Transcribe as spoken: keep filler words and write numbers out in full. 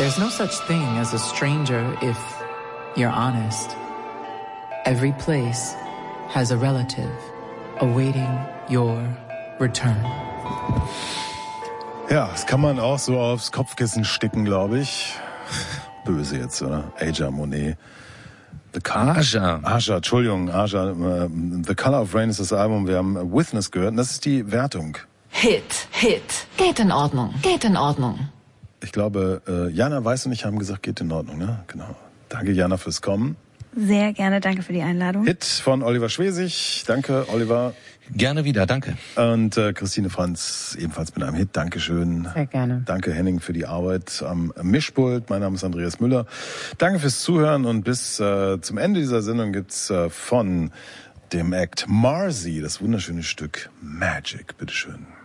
There's no such thing as a stranger if you're honest. Every place has a relative awaiting your return. Ja, das kann man auch so aufs Kopfkissen sticken, glaube ich. Böse jetzt, oder? Aja Monet. The Color, Aja. Aja, Entschuldigung, Aja. Uh, The Color of Rain ist das Album. Wir haben Witness gehört und das ist die Wertung. Hit, Hit. Geht in Ordnung, geht in Ordnung. Ich glaube, äh, Jana Weiß und ich haben gesagt, geht in Ordnung, ne? Genau. Danke, Jana, fürs Kommen. Sehr gerne, danke für die Einladung. Hit von Oliver Schwesig. Danke, Oliver. Gerne wieder, danke. Und äh, Christine Franz ebenfalls mit einem Hit. Dankeschön. Sehr gerne. Danke, Henning, für die Arbeit am Mischpult. Mein Name ist Andreas Müller. Danke fürs Zuhören und bis äh, zum Ende dieser Sendung gibt's äh, von dem Act Marzi das wunderschöne Stück Magic. Bitteschön.